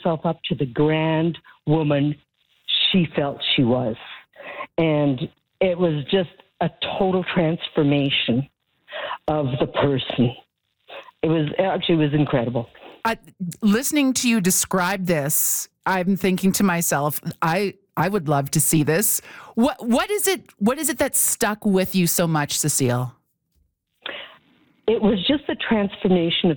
herself up to the grand woman she felt she was. And it was just a total transformation of the person. It was incredible. Listening to you describe this, I'm thinking to myself, I would love to see this. What is it that stuck with you so much, Cecile? It was just the transformation of